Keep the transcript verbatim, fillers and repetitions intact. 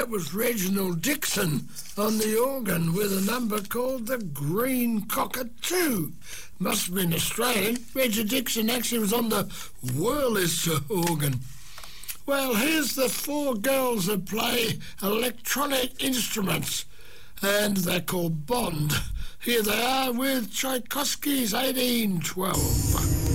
that was Reginald Dixon on the organ with a number called the Green Cockatoo. Must have been Australian. Reggie Dixon actually was on the Wurlitzer organ. Well, here's the four girls that play electronic instruments, and they're called Bond. Here they are with Tchaikovsky's eighteen twelve.